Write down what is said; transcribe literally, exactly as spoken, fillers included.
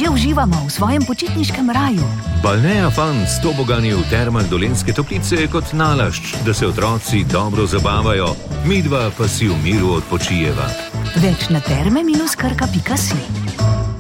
že uživamo v svojem počitniškem raju. Balnea Fun s tobogani v termah Dolenjske Toplice je kot nalašč, da se otroci dobro zabavajo, midva pa si v miru odpočijeva. Več na terme minus krka pika si.